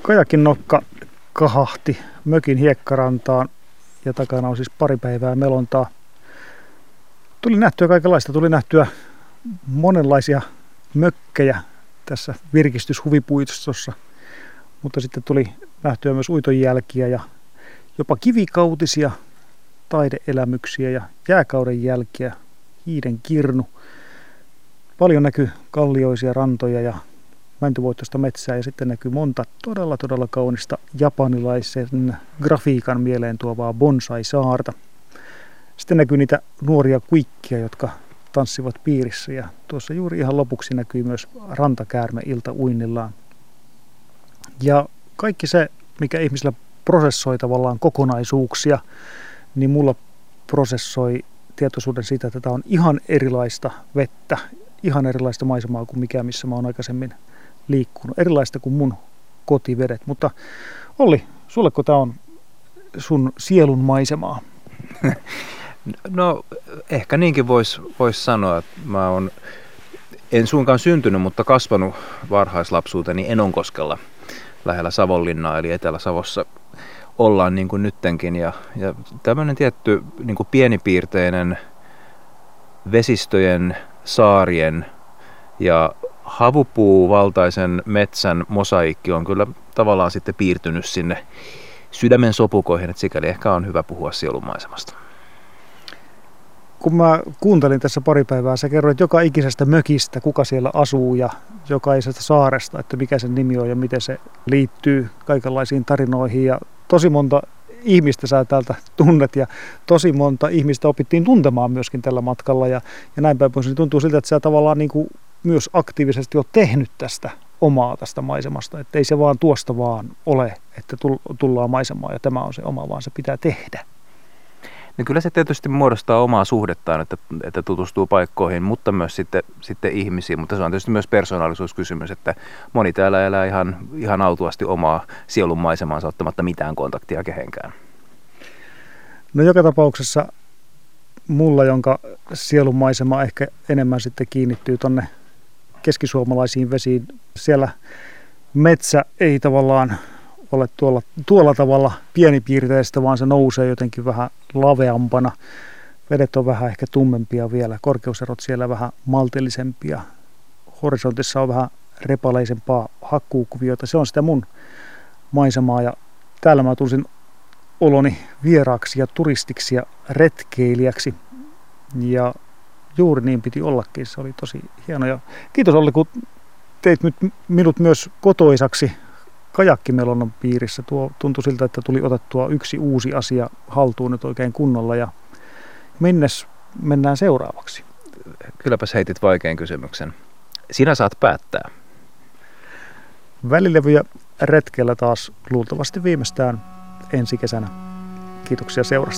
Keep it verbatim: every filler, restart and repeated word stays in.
Kajakin nokka kahahti mökin hiekkarantaan ja takana on siis pari päivää melontaa. Tuli nähtyä kaikenlaista, tuli nähtyä monenlaisia mökkejä tässä virkistyshuvipuystossa, mutta sitten tuli nähtyä myös uitonjälkiä ja jopa kivikautisia taideelämyksiä ja jääkauden jälkiä, hiiden kirnu. Paljon näkyy kallioisia rantoja ja mäntyvoittoista metsää ja sitten näkyy monta todella todella kaunista japanilaisen grafiikan mieleen tuovaa bonsai-saarta. Sitten näkyy niitä nuoria kuikkia, jotka tanssivat piirissä ja tuossa juuri ihan lopuksi näkyy myös rantakäärme iltauinnillaan. Ja kaikki se, mikä ihmisillä prosessoi tavallaan kokonaisuuksia, niin mulla prosessoi tietoisuuden siitä, että tämä on ihan erilaista vettä, ihan erilaista maisemaa kuin mikä, missä mä oon aikaisemmin liikkunut. Erilaista kuin mun kotivedet. Mutta Olli, sulleko tämä on sun sielun maisemaa? No ehkä niinkin voisi vois sanoa, että mä oon, en suinkaan syntynyt, mutta kasvanut varhaislapsuuteni Enonkoskella lähellä Savonlinnaa, eli Etelä-Savossa ollaan niin kuin nyttenkin. Ja, ja tämmöinen tietty niin kuin pienipiirteinen vesistöjen, saarien ja havupuuvaltaisen metsän mosaikki on kyllä tavallaan sitten piirtynyt sinne sydämen sopukoihin, että sikäli ehkä on hyvä puhua sielunmaisemasta. Kun mä kuuntelin tässä pari päivää, sä kerroit joka ikisestä mökistä, kuka siellä asuu ja jokaisesta saaresta, että mikä sen nimi on ja miten se liittyy kaikenlaisiin tarinoihin. Ja tosi monta ihmistä sä täältä tunnet ja tosi monta ihmistä opittiin tuntemaan myöskin tällä matkalla. Ja, ja näin päin pois, niin tuntuu siltä, että sä tavallaan niin kuin myös aktiivisesti oot tehnyt tästä omaa tästä maisemasta. Että ei se vaan tuosta vaan ole, että tullaan maisemaan ja tämä on se oma, vaan se pitää tehdä. No kyllä se tietysti muodostaa omaa suhdettaan, että, että tutustuu paikkoihin, mutta myös sitten, sitten ihmisiin. Mutta se on tietysti myös persoonallisuuskysymys, että moni täällä elää ihan, ihan autuasti omaa sielun maisemaansa ottamatta mitään kontaktia kehenkään. No joka tapauksessa mulla, jonka sielun maisema ehkä enemmän sitten kiinnittyy tonne keskisuomalaisiin vesiin. Siellä metsä ei tavallaan ole tuolla, tuolla tavalla pienipiirteistä, vaan se nousee jotenkin vähän laveampana. Vedet on vähän ehkä tummempia vielä, korkeuserot siellä vähän maltillisempia. Horisontissa on vähän repaleisempaa hakkuukuviota. Se on sitä mun maisemaa ja täällä mä tulsin oloni vieraaksi ja turistiksi ja retkeilijäksi. Ja juuri niin piti ollakin, se oli tosi hieno. Ja kiitos Olli, kun teit minut myös kotoisaksi kajakkimelonnan piirissä. Tuo tuntui siltä, että tuli otettua yksi uusi asia haltuun nyt oikein kunnolla. Ja minnes mennään seuraavaksi? Kylläpäs heitit vaikean kysymyksen. Sinä saat päättää. Välilevyjä retkellä taas luultavasti viimeistään ensi kesänä. Kiitoksia seurasta.